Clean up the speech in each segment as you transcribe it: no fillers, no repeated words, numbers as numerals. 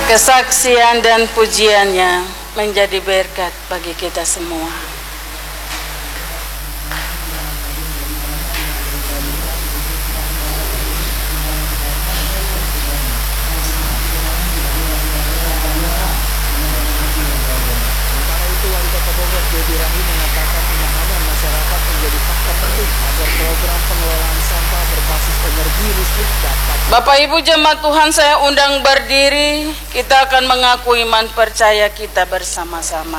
Kesaksian dan pujiannya menjadi berkat bagi kita semua. Bapak Ibu jemaat Tuhan, saya undang berdiri. Kita akan mengaku iman percaya kita bersama-sama.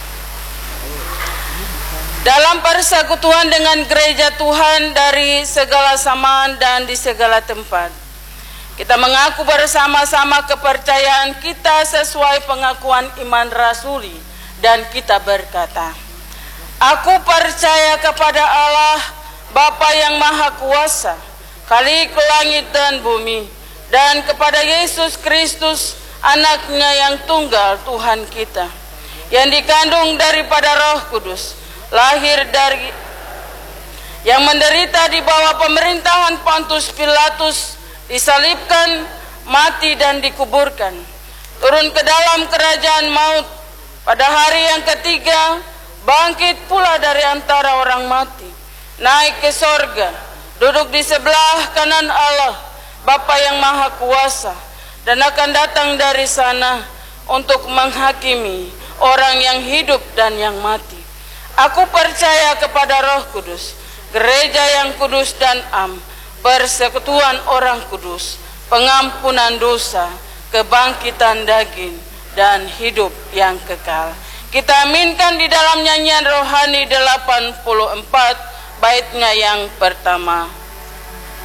Dalam persekutuan dengan gereja Tuhan dari segala zaman dan di segala tempat, kita mengaku bersama-sama kepercayaan kita sesuai pengakuan iman rasuli, dan kita berkata, aku percaya kepada Allah, Bapa yang Maha Kuasa, Khalik langit dan bumi, dan kepada Yesus Kristus, anaknya yang tunggal Tuhan kita, yang dikandung daripada Roh Kudus, lahir dari, yang menderita di bawah pemerintahan Pontius Pilatus, disalibkan, mati dan dikuburkan, turun ke dalam kerajaan maut, pada hari yang ketiga bangkit pula dari antara orang mati, naik ke sorga, duduk di sebelah kanan Allah, Bapa yang Maha Kuasa, dan akan datang dari sana untuk menghakimi orang yang hidup dan yang mati. Aku percaya kepada Roh Kudus, gereja yang kudus dan am, persekutuan orang kudus, pengampunan dosa, kebangkitan daging, dan hidup yang kekal. Kita aminkan di dalam nyanyian rohani 84, baitnya yang pertama.